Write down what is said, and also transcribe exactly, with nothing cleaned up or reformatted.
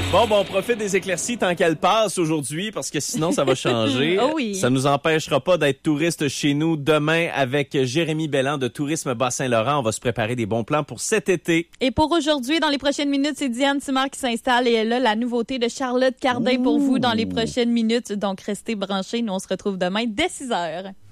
Bon, bon, on profite des éclaircies tant qu'elles passent aujourd'hui parce que sinon, ça va changer. Oh oui. Ça nous empêchera pas d'être touristes chez nous demain avec Jérémy Belland de Tourisme Bas-Saint-Laurent. On va se préparer des bons plans pour cet été. Et pour aujourd'hui, dans les prochaines minutes, c'est Diane Simard qui s'installe et elle a la nouveauté de Charlotte Cardin pour vous dans les prochaines minutes. Donc, restez branchés. Nous, on se retrouve demain dès six heures.